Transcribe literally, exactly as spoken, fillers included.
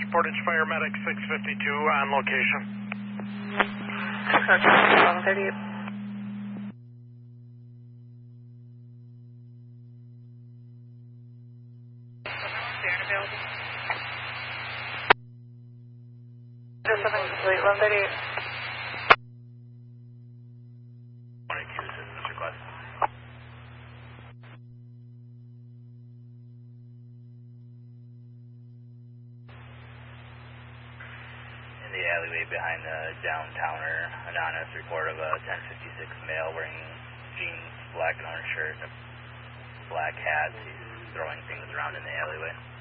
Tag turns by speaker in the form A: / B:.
A: Portage Fire Medic six fifty-two on location.
B: eleven thirty-eight. eleven thirty-eight.
C: twenty-two, assistance request. In the alleyway behind the downtowner, anonymous report of a ten fifty-six male wearing jeans, black and orange shirt, and a black hat. He's throwing things around in the alleyway.